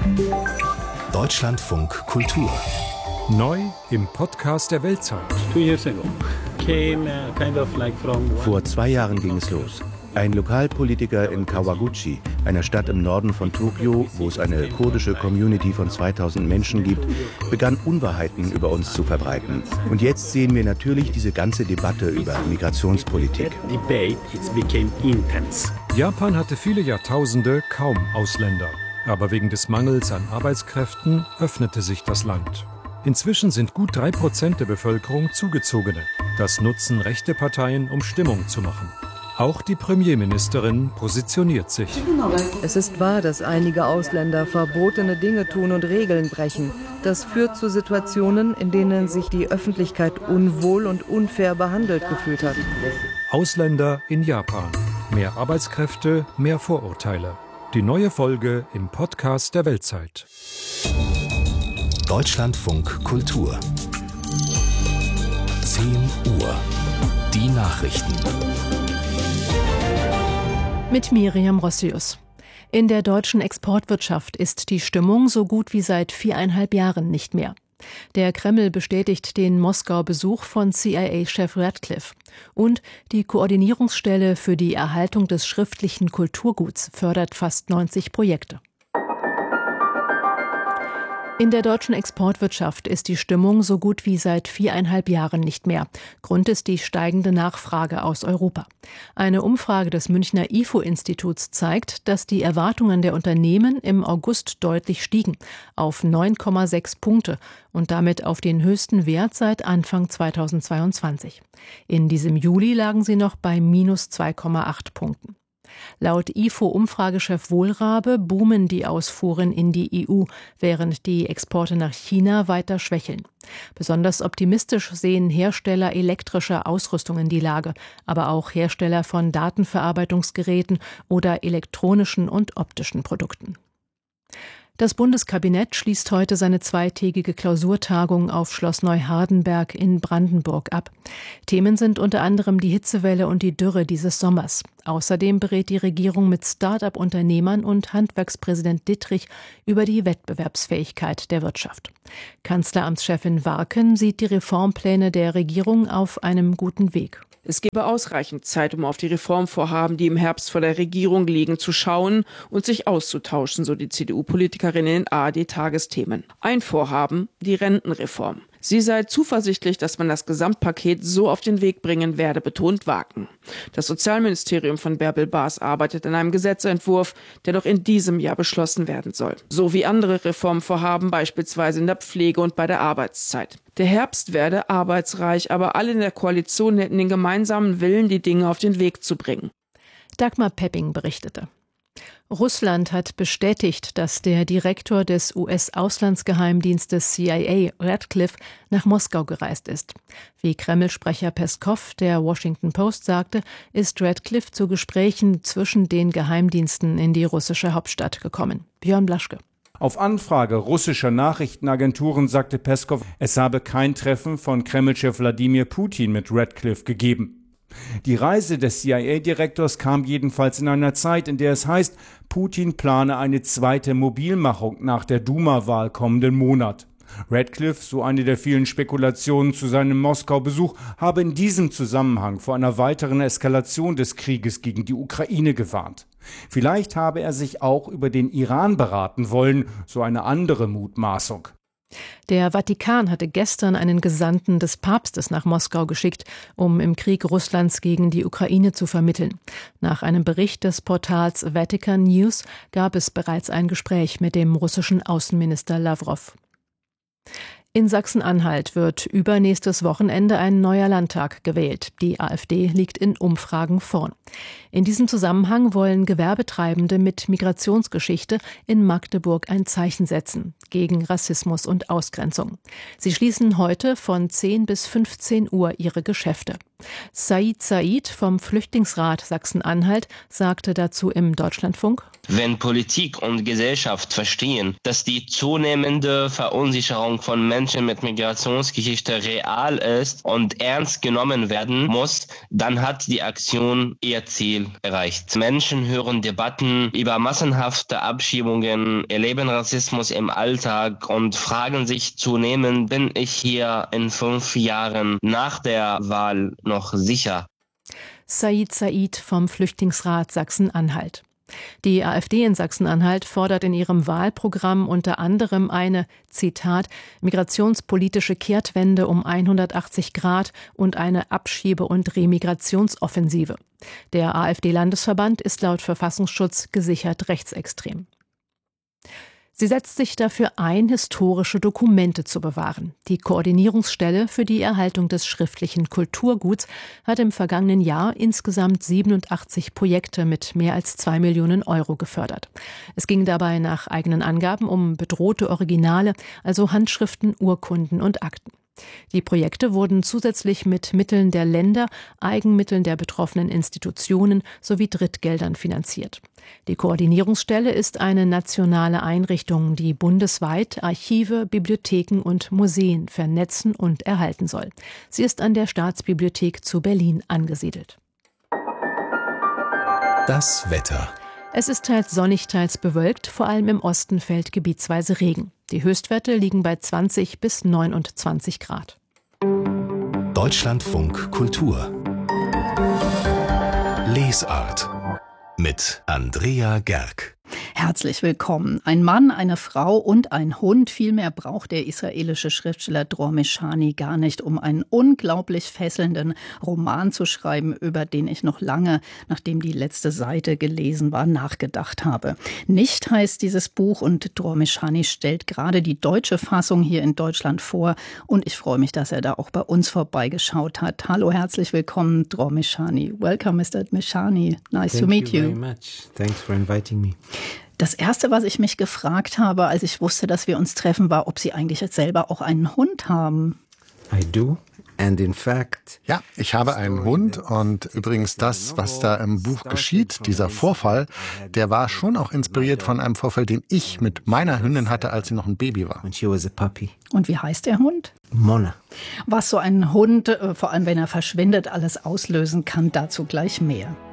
Deutschlandfunk Kultur. Neu im Podcast der Weltzeit. Vor 2 Jahren ging es los. Ein Lokalpolitiker in Kawaguchi, einer Stadt im Norden von Tokio, wo es eine kurdische Community von 2000 Menschen gibt, begann Unwahrheiten über uns zu verbreiten. Und jetzt sehen wir natürlich diese ganze Debatte über Migrationspolitik. Japan hatte viele Jahrtausende kaum Ausländer. Aber wegen des Mangels an Arbeitskräften öffnete sich das Land. Inzwischen sind gut 3% der Bevölkerung Zugezogene. Das nutzen rechte Parteien, um Stimmung zu machen. Auch die Premierministerin positioniert sich. Es ist wahr, dass einige Ausländer verbotene Dinge tun und Regeln brechen. Das führt zu Situationen, in denen sich die Öffentlichkeit unwohl und unfair behandelt gefühlt hat. Ausländer in Japan. Mehr Arbeitskräfte, mehr Vorurteile. Die neue Folge im Podcast der Weltzeit. Deutschlandfunk Kultur. 10 Uhr. Die Nachrichten. Mit Miriam Rossius. In der deutschen Exportwirtschaft ist die Stimmung so gut wie seit 4,5 Jahren nicht mehr. Der Kreml bestätigt den Moskau-Besuch von CIA-Chef Ratcliffe. Und die Koordinierungsstelle für die Erhaltung des schriftlichen Kulturguts fördert fast 90 Projekte. In der deutschen Exportwirtschaft ist die Stimmung so gut wie seit 4,5 Jahren nicht mehr. Grund ist die steigende Nachfrage aus Europa. Eine Umfrage des Münchner IFO-Instituts zeigt, dass die Erwartungen der Unternehmen im August deutlich stiegen, auf 9,6 Punkte und damit auf den höchsten Wert seit Anfang 2022. In diesem Juli lagen sie noch bei minus 2,8 Punkten. Laut IFO-Umfragechef Wohlrabe boomen die Ausfuhren in die EU, während die Exporte nach China weiter schwächeln. Besonders optimistisch sehen Hersteller elektrischer Ausrüstungen die Lage, aber auch Hersteller von Datenverarbeitungsgeräten oder elektronischen und optischen Produkten. Das Bundeskabinett schließt heute seine 2-tägige Klausurtagung auf Schloss Neuhardenberg in Brandenburg ab. Themen sind unter anderem die Hitzewelle und die Dürre dieses Sommers. Außerdem berät die Regierung mit Start-up-Unternehmern und Handwerkspräsident Dittrich über die Wettbewerbsfähigkeit der Wirtschaft. Kanzleramtschefin Warken sieht die Reformpläne der Regierung auf einem guten Weg. Es gebe ausreichend Zeit, um auf die Reformvorhaben, die im Herbst vor der Regierung liegen, zu schauen und sich auszutauschen, so die CDU-Politikerin in den ARD-Tagesthemen. Ein Vorhaben, die Rentenreform. Sie sei zuversichtlich, dass man das Gesamtpaket so auf den Weg bringen werde, betont Warken. Das Sozialministerium von Bärbel Baas arbeitet an einem Gesetzentwurf, der noch in diesem Jahr beschlossen werden soll. So wie andere Reformvorhaben, beispielsweise in der Pflege und bei der Arbeitszeit. Der Herbst werde arbeitsreich, aber alle in der Koalition hätten den gemeinsamen Willen, die Dinge auf den Weg zu bringen. Dagmar Pepping berichtete. Russland hat bestätigt, dass der Direktor des US-Auslandsgeheimdienstes CIA, Ratcliffe, nach Moskau gereist ist. Wie Kreml-Sprecher Peskow der Washington Post sagte, ist Ratcliffe zu Gesprächen zwischen den Geheimdiensten in die russische Hauptstadt gekommen. Björn Blaschke. Auf Anfrage russischer Nachrichtenagenturen sagte Peskow, es habe kein Treffen von Kreml-Chef Wladimir Putin mit Ratcliffe gegeben. Die Reise des CIA-Direktors kam jedenfalls in einer Zeit, in der es heißt, Putin plane eine zweite Mobilmachung nach der Duma-Wahl kommenden Monat. Ratcliffe, so eine der vielen Spekulationen zu seinem Moskau-Besuch, habe in diesem Zusammenhang vor einer weiteren Eskalation des Krieges gegen die Ukraine gewarnt. Vielleicht habe er sich auch über den Iran beraten wollen, so eine andere Mutmaßung. Der Vatikan hatte gestern einen Gesandten des Papstes nach Moskau geschickt, um im Krieg Russlands gegen die Ukraine zu vermitteln. Nach einem Bericht des Portals Vatican News gab es bereits ein Gespräch mit dem russischen Außenminister Lawrow. In Sachsen-Anhalt wird übernächstes Wochenende ein neuer Landtag gewählt. Die AfD liegt in Umfragen vorn. In diesem Zusammenhang wollen Gewerbetreibende mit Migrationsgeschichte in Magdeburg ein Zeichen setzen gegen Rassismus und Ausgrenzung. Sie schließen heute von 10 bis 15 Uhr ihre Geschäfte. Said vom Flüchtlingsrat Sachsen-Anhalt sagte dazu im Deutschlandfunk: Wenn Politik und Gesellschaft verstehen, dass die zunehmende Verunsicherung von Menschen mit Migrationsgeschichte real ist und ernst genommen werden muss, dann hat die Aktion ihr Ziel erreicht. Menschen hören Debatten über massenhafte Abschiebungen, erleben Rassismus im Alltag und fragen sich zunehmend, bin ich hier in 5 Jahren nach der Wahl noch sicher? Said vom Flüchtlingsrat Sachsen-Anhalt. Die AfD in Sachsen-Anhalt fordert in ihrem Wahlprogramm unter anderem eine, Zitat, migrationspolitische Kehrtwende um 180 Grad und eine Abschiebe- und Remigrationsoffensive. Der AfD-Landesverband ist laut Verfassungsschutz gesichert rechtsextrem. Sie setzt sich dafür ein, historische Dokumente zu bewahren. Die Koordinierungsstelle für die Erhaltung des schriftlichen Kulturguts hat im vergangenen Jahr insgesamt 87 Projekte mit mehr als 2 Millionen Euro gefördert. Es ging dabei nach eigenen Angaben um bedrohte Originale, also Handschriften, Urkunden und Akten. Die Projekte wurden zusätzlich mit Mitteln der Länder, Eigenmitteln der betroffenen Institutionen sowie Drittgeldern finanziert. Die Koordinierungsstelle ist eine nationale Einrichtung, die bundesweit Archive, Bibliotheken und Museen vernetzen und erhalten soll. Sie ist an der Staatsbibliothek zu Berlin angesiedelt. Das Wetter. Es ist teils sonnig, teils bewölkt, vor allem im Osten fällt gebietsweise Regen. Die Höchstwerte liegen bei 20 bis 29 Grad. Deutschlandfunk Kultur. Lesart mit Andrea Gerg. Herzlich willkommen. Ein Mann, eine Frau und ein Hund. Vielmehr braucht der israelische Schriftsteller Dror Meshani gar nicht, um einen unglaublich fesselnden Roman zu schreiben, über den ich noch lange, nachdem die letzte Seite gelesen war, nachgedacht habe. Nicht heißt dieses Buch und Dror Meshani stellt gerade die deutsche Fassung hier in Deutschland vor und ich freue mich, dass er da auch bei uns vorbeigeschaut hat. Hallo, herzlich willkommen, Dror Meshani. Welcome, Mr. Meshani. Nice to meet you. Thank you very much. Thanks for inviting me. Das Erste, was ich mich gefragt habe, als ich wusste, dass wir uns treffen, war, ob Sie eigentlich jetzt selber auch einen Hund haben. I do. And in fact, ja, ich habe einen Hund und übrigens das, was da im Buch geschieht, dieser Vorfall, der war schon auch inspiriert von einem Vorfall, den ich mit meiner Hündin hatte, als sie noch ein Baby war. when she was a puppy. Und wie heißt der Hund? Mona. Was so ein Hund, vor allem wenn er verschwindet, alles auslösen kann, dazu gleich mehr.